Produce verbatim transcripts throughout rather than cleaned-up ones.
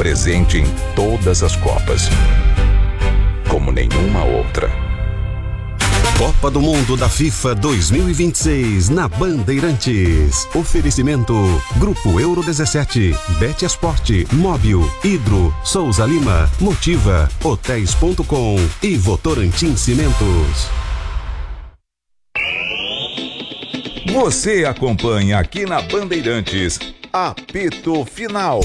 presente em todas as Copas, como nenhuma outra. Copa do Mundo da FIFA dois mil e vinte e seis na Bandeirantes. Oferecimento Grupo Euro dezessete, Bet Esporte, Móbil, Hidro, Souza Lima, Motiva, Hotéis ponto com e Votorantim Cimentos. Você acompanha aqui na Bandeirantes, apito final.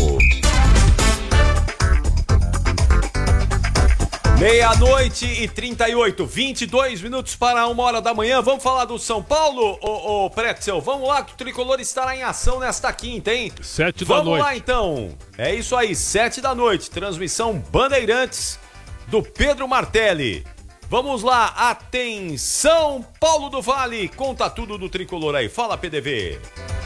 Meia-noite e trinta e oito, vinte e dois minutos para uma hora da manhã. Vamos falar do São Paulo, ô, ô Pretzel? Vamos lá que o Tricolor estará em ação nesta quinta, hein? Sete da Vamos noite. lá então. É isso aí, sete da noite. Transmissão Bandeirantes do Pedro Martelli. Vamos lá, atenção, Paulo do Vale, conta tudo do Tricolor aí. Fala, P D V.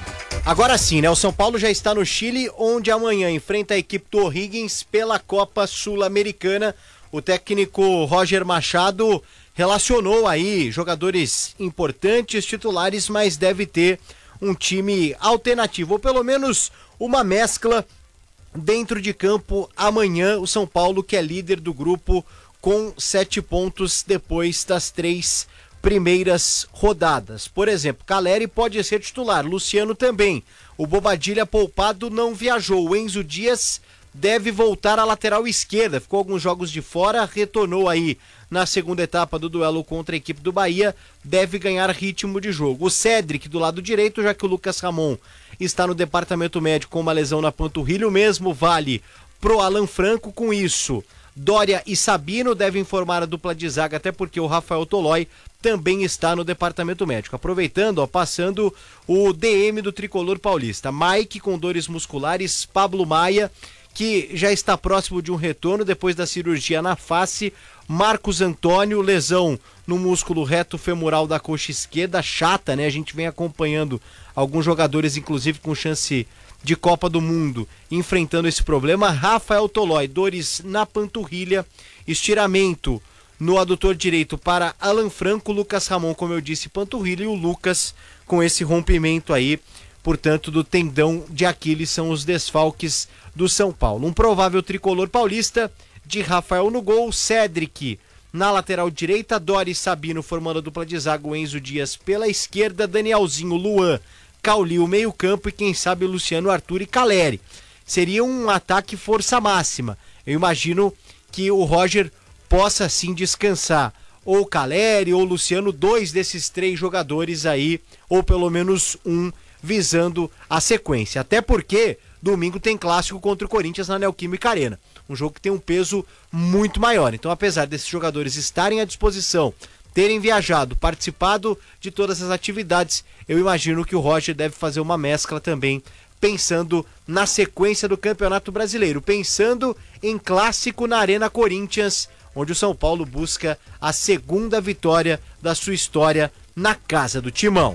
Agora sim, né? O São Paulo já está no Chile, onde amanhã enfrenta a equipe do O'Higgins pela Copa Sul-Americana. O técnico Roger Machado relacionou aí jogadores importantes, titulares, mas deve ter um time alternativo, ou pelo menos uma mescla dentro de campo amanhã. O São Paulo, que é líder do grupo, com sete pontos depois das três primeiras rodadas. Por exemplo, Caleri pode ser titular, Luciano também. O Bobadilha poupado não viajou. O Enzo Dias deve voltar à lateral esquerda, ficou alguns jogos de fora, retornou aí na segunda etapa do duelo contra a equipe do Bahia, deve ganhar ritmo de jogo. O Cédric do lado direito, já que o Lucas Ramon está no departamento médico com uma lesão na panturrilha, o mesmo vale pro Alan Franco. Com isso, Dória e Sabino devem formar a dupla de zaga, até porque o Rafael Tolói também está no departamento médico. Aproveitando, ó, passando o D M do Tricolor Paulista, Mike com dores musculares, Pablo Maia, que já está próximo de um retorno depois da cirurgia na face, Marcos Antônio, lesão no músculo reto femoral da coxa esquerda, chata, né? A gente vem acompanhando alguns jogadores, inclusive com chance de Copa do Mundo, enfrentando esse problema. Rafael Tolói, dores na panturrilha, estiramento no adutor direito para Alan Franco, Lucas Ramon, como eu disse, panturrilha, e o Lucas com esse rompimento aí, portanto, do tendão de Aquiles, são os desfalques do São Paulo. Um provável tricolor paulista de Rafael no gol, Cédric na lateral direita, Dori e Sabino formando a dupla de zaga, o Enzo Dias pela esquerda, Danielzinho, Luan, Cauli o meio campo e quem sabe Luciano, Arthur e Caleri. Seria um ataque força máxima. Eu imagino que o Roger possa sim descansar ou Caleri ou Luciano, dois desses três jogadores aí, ou pelo menos um, visando a sequência. Até porque domingo tem clássico contra o Corinthians na Neoquímica Arena. Um jogo que tem um peso muito maior. Então, apesar desses jogadores estarem à disposição, terem viajado, participado de todas as atividades, eu imagino que o Roger deve fazer uma mescla também, pensando na sequência do Campeonato Brasileiro, pensando em clássico na Arena Corinthians, onde o São Paulo busca a segunda vitória da sua história na casa do Timão.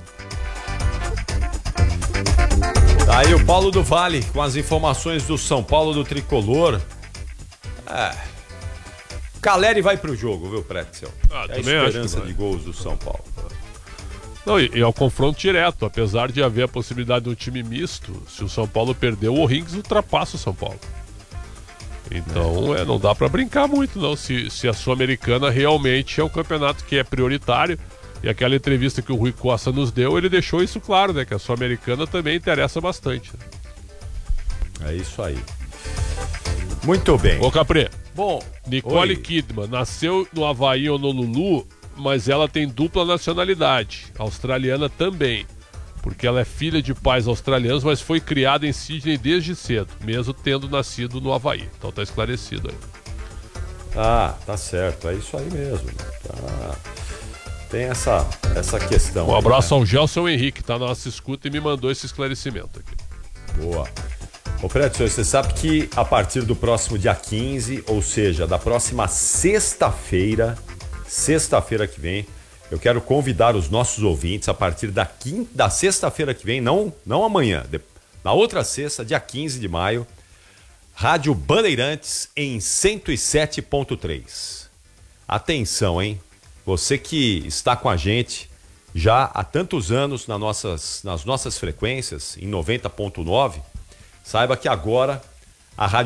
Tá aí o Paulo do Vale com as informações do São Paulo, do Tricolor. É. Caleri vai pro jogo, viu, Pretzel? Ah, é a também acho esperança que de gols do São Paulo. Não, e, e é o confronto direto, apesar de haver a possibilidade de um time misto, se o São Paulo perder, o O'Higgins ultrapassa o São Paulo. Então, é. É, não dá pra brincar muito, não, se, se a Sul-Americana realmente é um campeonato que é prioritário. E aquela entrevista que o Rui Costa nos deu, ele deixou isso claro, né? Que a Sul-Americana também interessa bastante. É isso aí. Muito bem. Ô, Capri. Bom, Nicole oi. Kidman nasceu no Havaí ou no Honolulu, mas ela tem dupla nacionalidade, australiana também. Porque ela é filha de pais australianos, mas foi criada em Sydney desde cedo, mesmo tendo nascido no Havaí. Então tá esclarecido aí. Ah, tá certo. É isso aí mesmo. Tá... Tem essa, essa questão. Um aí, abraço né? ao Gelson Henrique, tá na nossa escuta e me mandou esse esclarecimento aqui. Boa. Ô, Pretzel, você sabe que a partir do próximo dia quinze, ou seja, da próxima sexta-feira, sexta-feira que vem, eu quero convidar os nossos ouvintes a partir da, quinta, da sexta-feira que vem, não, não amanhã, de, na outra sexta, dia quinze de maio, Rádio Bandeirantes em cento e sete ponto três. Atenção, hein? Você que está com a gente já há tantos anos nas nossas, nas nossas frequências, em noventa ponto nove, saiba que agora a Rádio